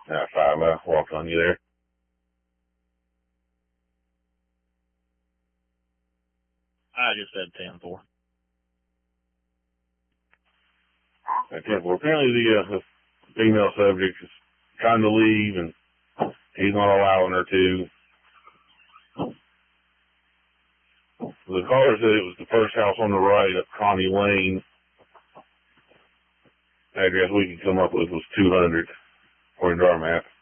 Yeah, 5, I walked on you there. I just said 10-4. At 10-4. Apparently the female subject is trying to leave, and he's not allowing her to. The caller said it was the first house on the right up Connie Lane. Address we could come up with was 200, according to our map.